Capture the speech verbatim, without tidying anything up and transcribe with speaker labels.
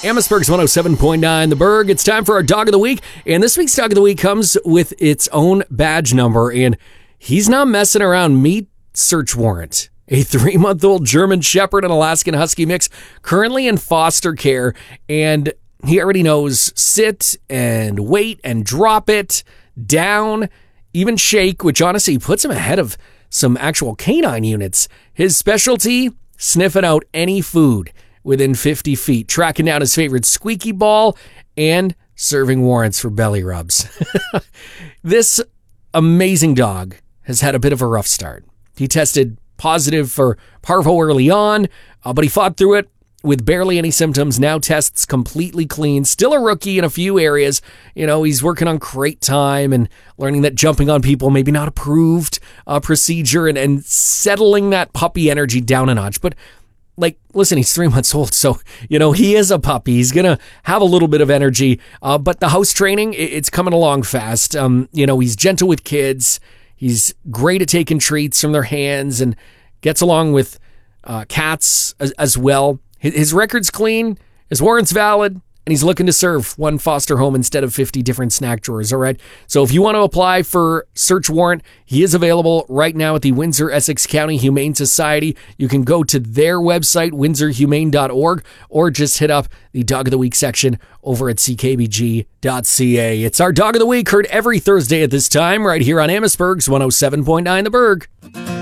Speaker 1: Amherstburg's one oh seven point nine The Berg. It's time for our Dog of the Week. And this week's Dog of the Week comes with its own badge number. And he's not messing around. Meet Search Warrant, a three-month-old German Shepherd and Alaskan Husky mix currently in foster care. And he already knows sit and wait and drop it, down, even shake, which honestly puts him ahead of some actual canine units. His specialty, sniffing out any food within fifty feet, tracking down his favorite squeaky ball, and serving warrants for belly rubs. This amazing dog has had a bit of a rough start. He tested positive for parvo early on, uh, but he fought through it with barely any symptoms. Now tests completely clean. Still a rookie in a few areas. You know, he's working on crate time and learning that jumping on people maybe not approved uh, procedure and, and settling that puppy energy down a notch. But like, listen, he's three months old, so, you know, he is a puppy. He's going to have a little bit of energy, uh, but the house training, it, it's coming along fast. Um, you know, he's gentle with kids. He's great at taking treats from their hands and gets along with uh, cats as, as well. His, his record's clean, his warrant's valid, and he's looking to serve one foster home instead of fifty different snack drawers, all right? So if you want to apply for Search Warrant, he is available right now at the Windsor-Essex County Humane Society. You can go to their website, windsor humane dot org, or just hit up the Dog of the Week section over at c k b g dot c a. It's our Dog of the Week, heard every Thursday at this time, right here on Amherstburg's one oh seven point nine The Berg.